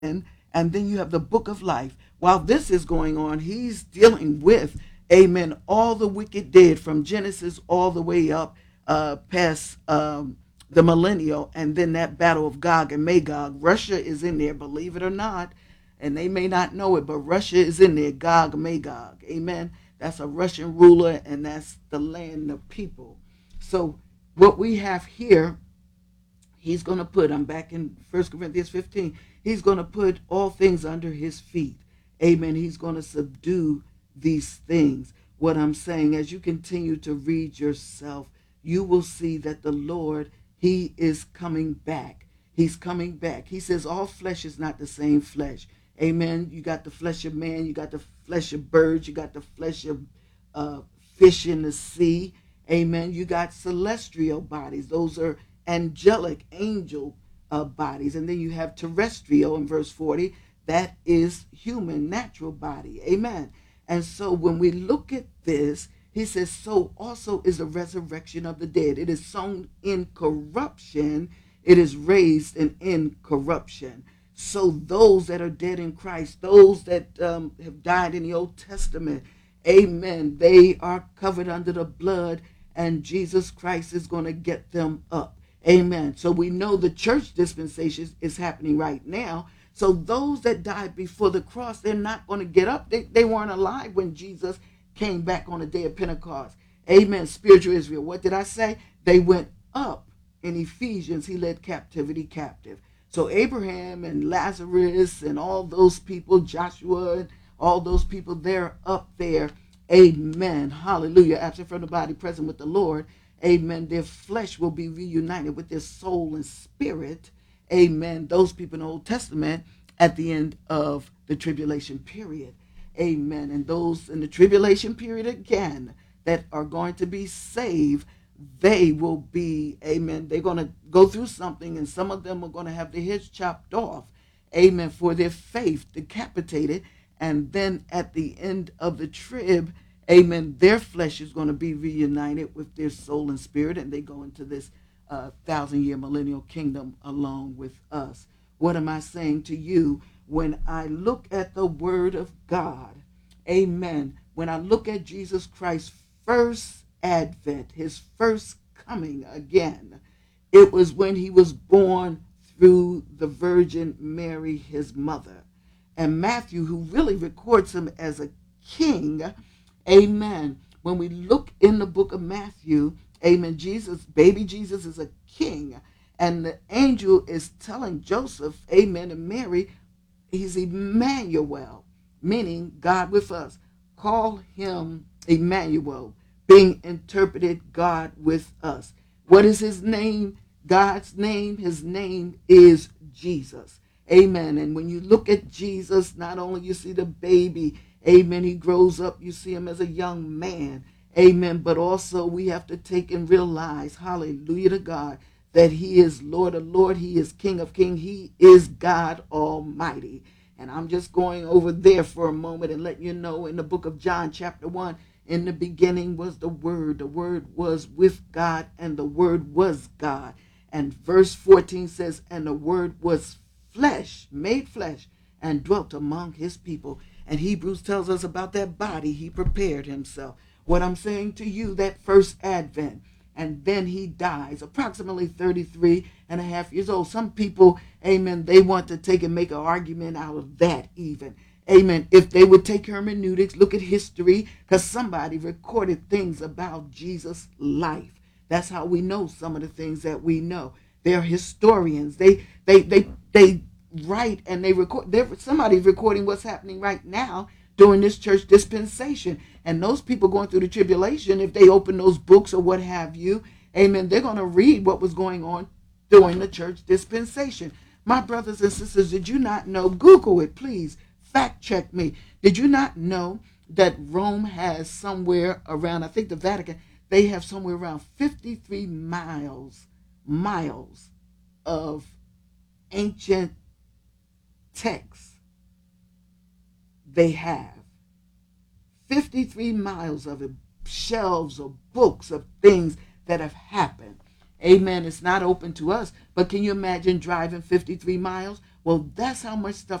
And then you have the book of life. While this is going on, he's dealing with, amen, all the wicked dead from Genesis all the way up past the millennial, and then that battle of Gog and Magog. Russia is in there, believe it or not, and they may not know it, but Russia is in there, Gog and Magog. Amen. That's a Russian ruler, and that's the land of people. So what we have here, he's going to put, I'm back in 1 Corinthians 15, he's going to put all things under his feet. Amen. He's going to subdue these things. What I'm saying, as you continue to read yourself, you will see that the Lord, he is coming back. He's coming back. He says all flesh is not the same flesh. Amen. You got the flesh of man, you got the flesh of birds, you got the flesh of fish in the sea. Amen. You got celestial bodies. Those are angelic, angel bodies. And then you have terrestrial in verse 40. That is human, natural body. Amen. And so when we look at this, he says, so also is the resurrection of the dead. It is sown in corruption. It is raised in incorruption. So those that are dead in Christ, those that have died in the Old Testament, amen, they are covered under the blood, and Jesus Christ is going to get them up. Amen. So we know the church dispensation is happening right now. So those that died before the cross, they're not going to get up. They weren't alive when Jesus came back on the day of Pentecost. Amen. Spiritual Israel. What did I say? They went up. In Ephesians, he led captivity captive. So Abraham and Lazarus and all those people, Joshua and all those people, they're up there. Amen. Hallelujah. Absent from the body, present with the Lord. Amen. Their flesh will be reunited with their soul and spirit. Amen. Those people in the Old Testament at the end of the tribulation period. Amen. And those in the tribulation period again that are going to be saved, they will be, amen, they're going to go through something, and some of them are going to have their heads chopped off, amen, for their faith, decapitated. And then at the end of the trib, amen, their flesh is going to be reunited with their soul and spirit, and they go into this 1,000-year millennial kingdom along with us. What am I saying to you? When I look at the word of God, amen, when I look at Jesus Christ's first advent, his first coming again, it was when he was born through the Virgin Mary, his mother. And Matthew, who really records him as a king, amen, when we look in the book of Matthew, amen, Jesus, baby Jesus is a king. And the angel is telling Joseph, amen, and Mary, he's Emmanuel, meaning God with us. Call him Emmanuel, being interpreted God with us. What is his name? God's name. His name is Jesus. Amen. And when you look at Jesus, not only you see the baby, amen, he grows up, you see him as a young man, amen, but also we have to take and realize, hallelujah to God, that he is Lord of Lords, he is King of Kings, he is God Almighty. And I'm just going over there for a moment and letting you know, in the book of John chapter 1, in the beginning was the Word was with God, and the Word was God. And verse 14 says, and the Word was flesh, made flesh, and dwelt among his people. And Hebrews tells us about that body he prepared himself. What I'm saying to you, that first advent, and then he dies, approximately 33 and a half years old. Some people, amen, they want to take and make an argument out of that even. Amen. If they would take hermeneutics, look at history, because somebody recorded things about Jesus' life. That's how we know some of the things that we know. They're historians. They write and they record. Somebody's recording what's happening right now during this church dispensation. And those people going through the tribulation, if they open those books or what have you, amen, they're going to read what was going on during the church dispensation. My brothers and sisters, did you not know? Google it, please. Fact check me. Did you not know that Rome has somewhere around, I think the Vatican, they have somewhere around 53 miles of ancient texts. They have 53 miles of it, shelves of books of things that have happened. Amen. It's not open to us, but can you imagine driving 53 miles? Well, that's how much stuff